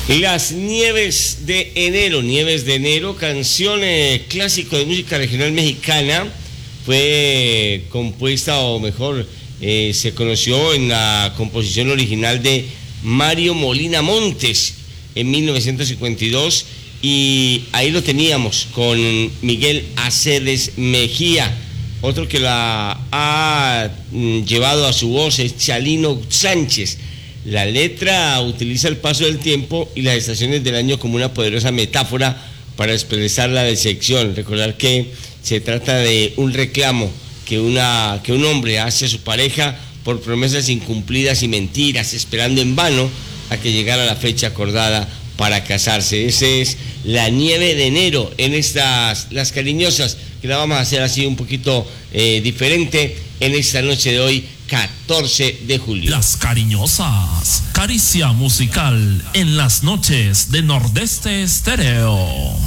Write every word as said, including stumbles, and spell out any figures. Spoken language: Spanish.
Las Nieves de Enero, Nieves de Enero, canción eh, clásico de música regional mexicana, fue compuesta, o mejor, eh, se conoció en la composición original de Mario Molina Montes en mil novecientos cincuenta y dos, y ahí lo teníamos con Miguel Aceves Mejía. Otro que la ha mm, llevado a su voz es Chalino Sánchez. La letra utiliza el paso del tiempo y las estaciones del año como una poderosa metáfora para expresar la decepción. Recordar que se trata de un reclamo que, una, que un hombre hace a su pareja por promesas incumplidas y mentiras, esperando en vano a que llegara la fecha acordada para casarse. Ese es La Nieve de Enero en estas, las cariñosas, que la vamos a hacer así un poquito eh, diferente en esta noche de hoy, catorce de julio. Las cariñosas, caricia musical en las noches de Nordeste Estéreo.